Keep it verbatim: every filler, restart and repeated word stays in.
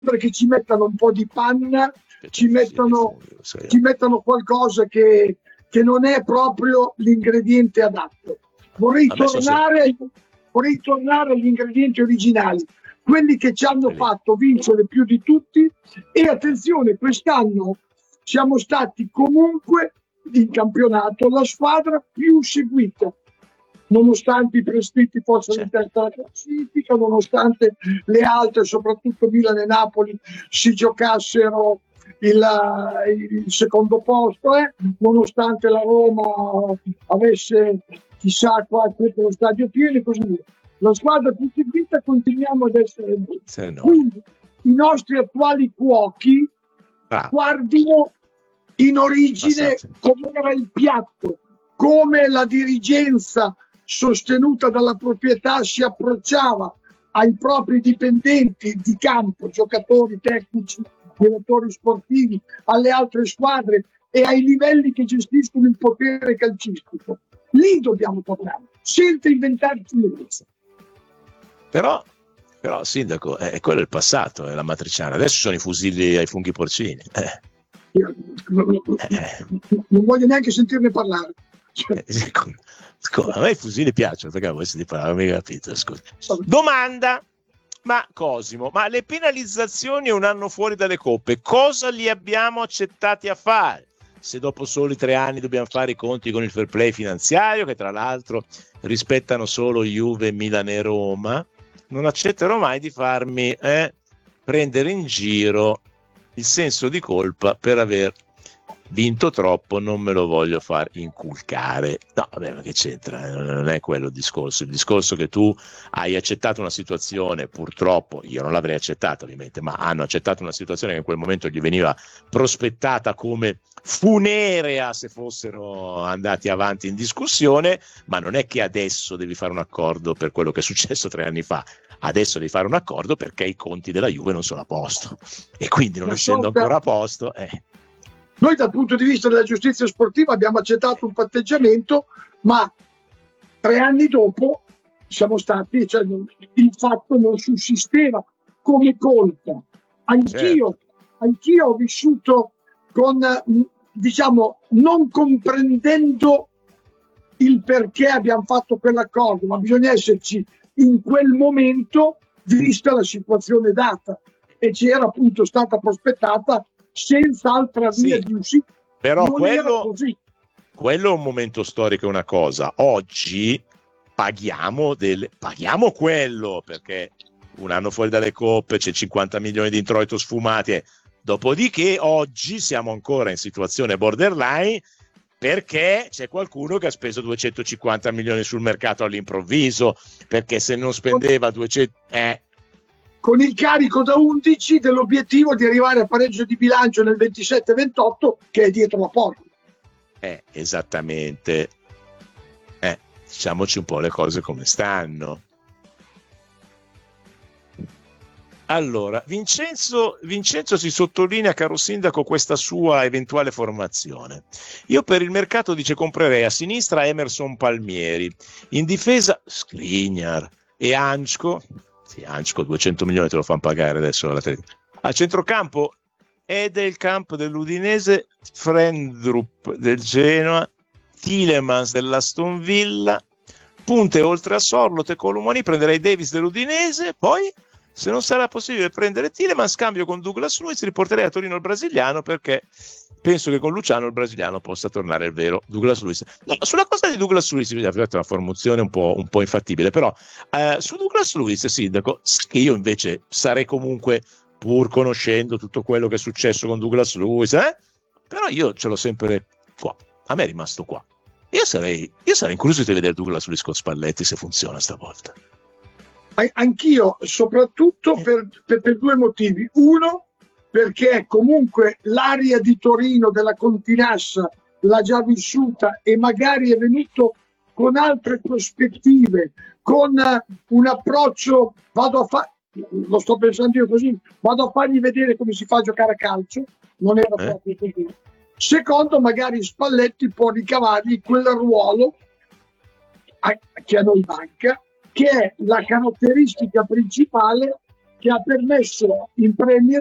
che ci mettano un po' di panna, ci mettono, sì, sì. ci mettono qualcosa che, che non è proprio l'ingrediente adatto. Vorrei A me sono tornare, ai- vorrei tornare agli ingredienti originali, quelli che ci hanno Lì. fatto vincere più di tutti. E attenzione, quest'anno siamo stati comunque in campionato la squadra più seguita, nonostante i prescritti fossero in Certo. testa alla classifica, nonostante le altre, soprattutto Milan e Napoli, si giocassero il, il secondo posto, eh, nonostante la Roma avesse chissà quanto lo stadio pieno e così via. La squadra più seguita continuiamo ad essere noi. Sì, no. Quindi i nostri attuali cuochi Bravo. guardino in origine Passate. come era il piatto, come la dirigenza sostenuta dalla proprietà si approcciava ai propri dipendenti di campo, giocatori, tecnici, direttori sportivi, alle altre squadre e ai livelli che gestiscono il potere calcistico. Lì dobbiamo tornare, senza inventarci nulla. Però, però sindaco, è quello è il passato, è la matriciana. Adesso sono i fucili ai funghi porcini. Eh. Io non, Eh. non voglio neanche sentirne parlare. Cioè, Eh, scusa, scusa, a me i fucili piacciono, perché voi siete parlare, non mi capito, scusa. Domanda, ma Cosimo, ma le penalizzazioni un anno fuori dalle coppe, cosa li abbiamo accettati a fare? Se dopo soli tre anni dobbiamo fare i conti con il fair play finanziario, che tra l'altro rispettano solo Juve, Milan e Roma, non accetterò mai di farmi eh, prendere in giro il senso di colpa per aver vinto troppo, non me lo voglio far inculcare. No, vabbè, ma che c'entra? Non è quello il discorso. Il discorso che tu hai accettato una situazione, purtroppo io non l'avrei accettata ovviamente, ma hanno accettato una situazione che in quel momento gli veniva prospettata come funerea se fossero andati avanti in discussione, ma non è che adesso devi fare un accordo per quello che è successo tre anni fa. Adesso devi fare un accordo perché i conti della Juve non sono a posto e quindi non essendo ancora a posto eh. Noi dal punto di vista della giustizia sportiva abbiamo accettato un patteggiamento, ma tre anni dopo siamo stati, cioè, il fatto non sussisteva come colpa. Anch'io, Certo. anch'io ho vissuto con, diciamo, non comprendendo il perché abbiamo fatto quell'accordo, ma bisogna esserci in quel momento vista la situazione data, e ci era appunto stata prospettata senza altra via Sì, di uscita. però Non era quello, così. quello è un momento storico, è una cosa. Oggi paghiamo, del, paghiamo quello perché un anno fuori dalle coppe c'è cinquanta milioni di introito sfumati. Eh. Dopodiché oggi siamo ancora in situazione borderline perché c'è qualcuno che ha speso duecentocinquanta milioni sul mercato all'improvviso, perché se non spendeva duecento... Eh, con il carico da undici dell'obiettivo di arrivare a pareggio di bilancio nel ventisette ventotto che è dietro la porta. Eh, esattamente. Eh, diciamoci un po' le cose come stanno. Allora, Vincenzo, Vincenzo si sottolinea, caro sindaco, questa sua eventuale formazione. Io per il mercato, dice, comprerei a sinistra Emerson Palmieri, in difesa Skriniar e Ančko. Sì, Ančko duecento milioni te lo fanno pagare adesso all'Atletico. A centrocampo Edelkamp dell'Udinese, Frendrup del Genoa, Tielemans dell'Aston Villa, punte oltre a Sorloth e Colomani prenderei Davis dell'Udinese, poi se non sarà possibile prendere Tielemans, scambio con Douglas Luiz, riporterei a Torino il brasiliano perché penso che con Luciano il brasiliano possa tornare il vero Douglas Luiz. No, sulla cosa di Douglas Luiz vi ho fatto una formazione un po', un po' infattibile, però eh, su Douglas Luiz, sindaco, che io invece sarei comunque, pur conoscendo tutto quello che è successo con Douglas Luiz, eh, però io ce l'ho sempre qua, a me è rimasto qua. Io sarei, io sarei incuriosito di vedere Douglas Luiz con Spalletti se funziona stavolta. Anch'io, soprattutto per, per, per due motivi. Uno, perché comunque l'area di Torino della Continassa l'ha già vissuta e magari è venuto con altre prospettive, con un approccio, vado a fare, lo sto pensando io così, vado a fargli vedere come si fa a giocare a calcio, non era Eh? proprio così. Secondo, magari Spalletti può ricavargli quel ruolo a, che a noi manca, che è la caratteristica principale che ha permesso in Premier